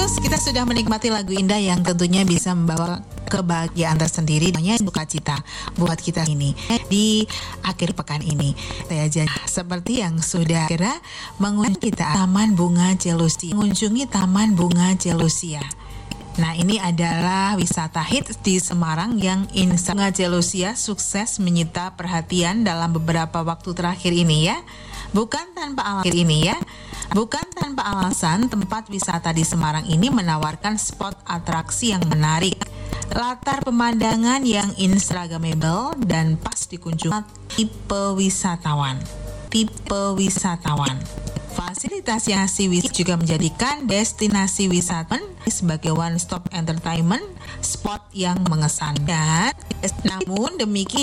Agustus kita sudah menikmati lagu indah yang tentunya bisa membawa kebahagiaan tersendiri, namanya sukacita buat kita ini di akhir pekan ini. Saya jadi seperti yang sudah kira mengunjungi Taman Bunga Celusia. Nah, ini adalah wisata hits di Semarang yang Bunga Celusia sukses menyita perhatian dalam beberapa waktu terakhir ini ya. Bukan tanpa alasan, tempat wisata di Semarang ini menawarkan spot atraksi yang menarik, latar pemandangan yang instagramable dan pas dikunjungi tipe wisatawan. Fasilitas yang juga menjadikan destinasi wisata sebagai one-stop entertainment spot yang mengesankan. Namun demikian,